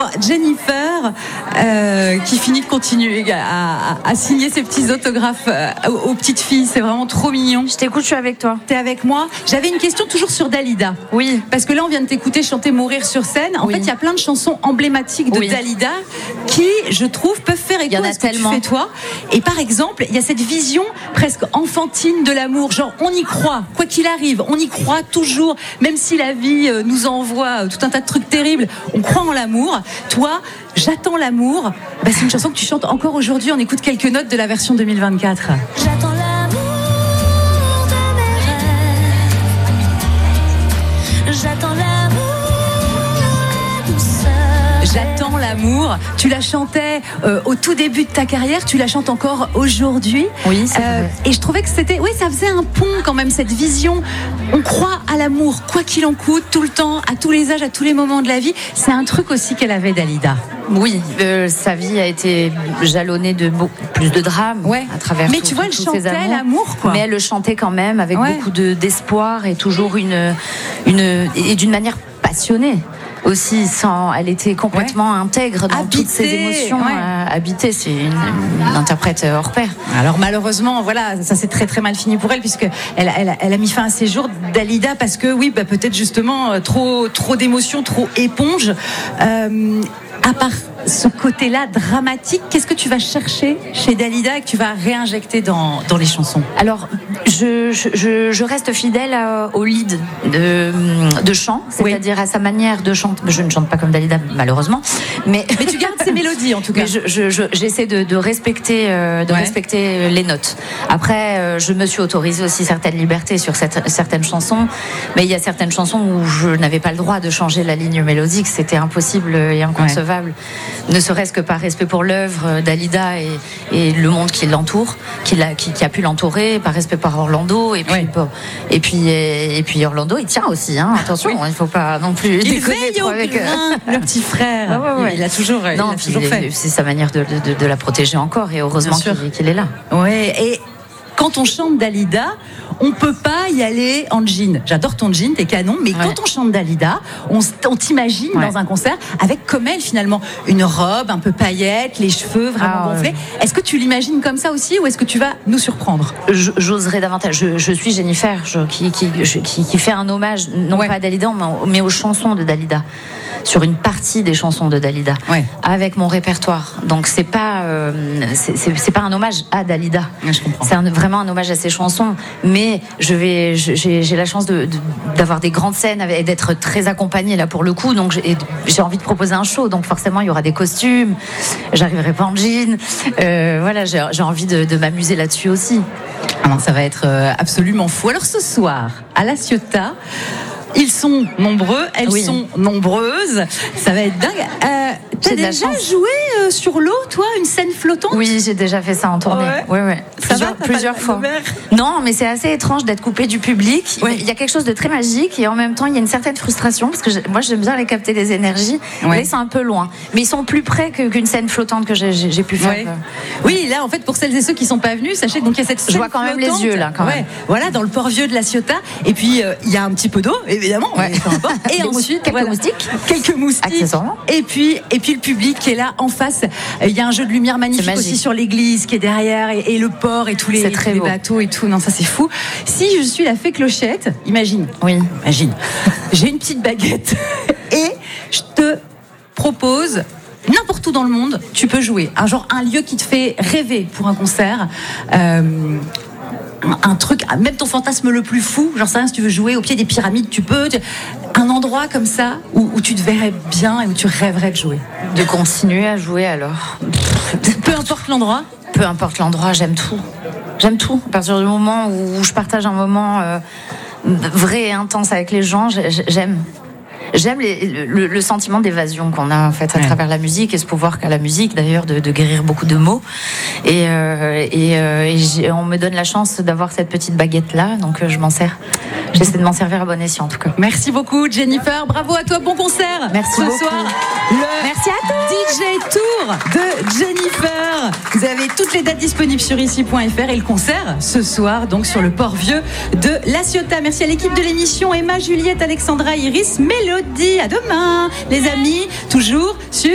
Alors, Jennifer, qui finit de continuer à signer ses petits autographes aux petites filles. C'est vraiment trop mignon. Je t'écoute, je suis avec toi. T'es avec moi. J'avais une question toujours sur Dalida. Oui. Parce que là, on vient de t'écouter chanter Mourir sur scène. En fait, il y a plein de chansons emblématiques de Dalida qui, je trouve, peuvent faire écho à ce que tu fais toi. Et par exemple, il y a cette vision presque enfantine de l'amour. Genre, on y croit, quoi qu'il arrive. On y croit toujours, même si la vie nous envoie tout un tas de trucs terribles. On croit en l'amour. Toi, J'attends l'amour. C'est une chanson que tu chantes encore aujourd'hui. On écoute quelques notes de la version 2024. J'attends l'amour de mes rêves. J'attends l'amour, la douceur. J'attends l'amour. Tu la chantais au tout début de ta carrière, tu la chantes encore aujourd'hui. Oui, c'est vrai. Et je trouvais que c'était, oui, ça faisait un pont quand même, cette vision. On croit à l'amour, quoi qu'il en coûte, tout le temps, à tous les âges, à tous les moments de la vie. C'est un truc aussi qu'elle avait, Dalida. Oui, sa vie a été jalonnée de beaucoup plus de drames à travers. Mais tu vois, elle chantait l'amour, quoi. Mais elle le chantait quand même avec beaucoup d'espoir et toujours et d'une manière passionnée. Aussi, elle était complètement intègre dans toutes ses émotions, habitée. C'est une interprète hors pair. Alors malheureusement, voilà, ça s'est très très mal fini pour elle, puisque elle a mis fin à ses jours, Dalida, parce que peut-être justement trop d'émotions, trop éponge. À part ce côté-là dramatique, qu'est-ce que tu vas chercher chez Dalida et que tu vas réinjecter dans les chansons? Alors, je reste fidèle au lead de chant, c'est-à-dire à sa manière de chanter. Je ne chante pas comme Dalida, malheureusement, mais tu gardes ses mélodies en tout cas. J'essaie de respecter les notes. Après, je me suis autorisée aussi certaines libertés sur certaines chansons, mais il y a certaines chansons où je n'avais pas le droit de changer la ligne mélodique. C'était impossible et inconcevable. Ne serait-ce que par respect pour l'œuvre Dalida et le monde qui l'entoure, qui a pu l'entourer, par respect pour Orlando et puis Orlando il tient aussi, attention, il ne faut pas non plus déconner trop avec le petit frère. Il a toujours, fait. C'est sa manière de la protéger encore, et heureusement qu'il est là. Et quand on chante Dalida, on peut pas y aller en jean. J'adore ton jean, t'es canon, mais quand on chante Dalida, on t'imagine dans un concert avec, comme elle finalement, une robe un peu paillettes, les cheveux vraiment gonflés. Est-ce que tu l'imagines comme ça aussi, ou est-ce que tu vas nous surprendre? J'oserais davantage. Je suis Jennifer, qui fait un hommage non pas à Dalida, mais aux chansons de Dalida, sur une partie des chansons de Dalida, avec mon répertoire. Donc c'est pas un hommage à Dalida. Je comprends. C'est vraiment un hommage à ses chansons. Mais j'ai la chance d'avoir des grandes scènes et d'être très accompagnée là pour le coup. Donc j'ai envie de proposer un show. Donc forcément il y aura des costumes. J'arriverai pas en jean. J'ai envie de m'amuser là-dessus aussi. Ça va être absolument fou. Alors ce soir à La Ciotat, ils sont nombreux, elles sont nombreuses. Ça va être dingue. T'as déjà joué sur l'eau, toi, une scène flottante? Oui, j'ai déjà fait ça en tournée. Plusieurs fois. Non, mais c'est assez étrange d'être coupé du public. Il y a quelque chose de très magique, et en même temps, il y a une certaine frustration, parce que moi, j'aime bien aller capter des énergies. Mais ils sont un peu loin. Mais ils sont plus près qu'une scène flottante que j'ai pu faire. Oui, là, en fait, pour celles et ceux qui sont pas venus, sachez donc il y a cette scène. Je vois quand même les yeux là, quand même. Voilà, dans le port vieux de La Ciotat. Et puis il y a un petit peu d'eau, évidemment. Et ensuite, quelques moustiques. Accessoirement. Et puis le public qui est là en face. Il y a un jeu de lumière magnifique aussi sur l'église qui est derrière, et le port et tous les bateaux et tout. Non, ça c'est fou. Si je suis la fée Clochette, imagine. J'ai une petite baguette et je te propose, n'importe où dans le monde, tu peux jouer. Un lieu qui te fait rêver pour un concert. Un truc, même ton fantasme le plus fou, genre ça, si tu veux jouer au pied des pyramides, tu peux. Un endroit comme ça où tu te verrais bien et où tu rêverais de jouer. De continuer à jouer alors. Peu importe l'endroit. Peu importe l'endroit, j'aime tout. J'aime tout. À partir du moment où je partage un moment vrai et intense avec les gens, j'aime. J'aime le sentiment d'évasion qu'on a en fait à travers la musique, et ce pouvoir qu'a la musique d'ailleurs de guérir beaucoup de maux. Et on me donne la chance d'avoir cette petite baguette là, donc je m'en sers. J'essaie de m'en servir à bon escient en tout cas. Merci beaucoup Jennifer, bravo à toi, bon concert. Merci beaucoup. Ce soir, merci à tous. DJ Tour de Jennifer. Vous avez toutes les dates disponibles sur ici.fr, et le concert ce soir donc sur le port vieux de La Ciotat. Merci à l'équipe de l'émission, Emma, Juliette, Alexandra, Iris, Mélodie. À demain les amis, toujours sur